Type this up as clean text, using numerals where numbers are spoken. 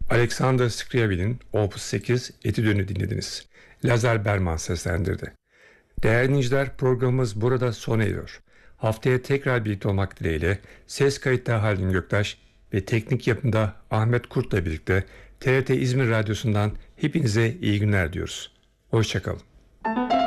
Alexander Scriabin'in Opus 8 Etüdünü dinlediniz. Lazar Berman seslendirdi. Değerli dinleyiciler, programımız burada sona eriyor. Haftaya tekrar birlikte olmak dileğiyle ses kayıtta Halil Göktaş ve teknik yapımda Ahmet Kurt'la birlikte TRT İzmir Radyosu'ndan hepinize iyi günler diyoruz. Hoşçakalın.